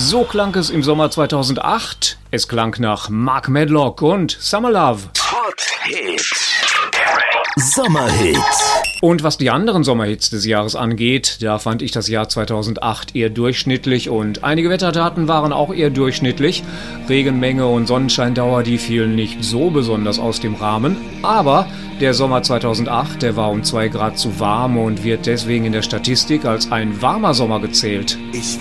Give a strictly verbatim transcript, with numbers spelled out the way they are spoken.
So klang es im Sommer zweitausendacht. Es klang nach Mark Medlock und Summer Love. Hot Hits. Sommerhits. Und was die anderen Sommerhits des Jahres angeht, da fand ich das Jahr zweitausendacht eher durchschnittlich und einige Wetterdaten waren auch eher durchschnittlich. Regenmenge und Sonnenscheindauer, die fielen nicht so besonders aus dem Rahmen. Aber der Sommer zweitausendacht, der war um zwei Grad zu warm und wird deswegen in der Statistik als ein warmer Sommer gezählt. Ich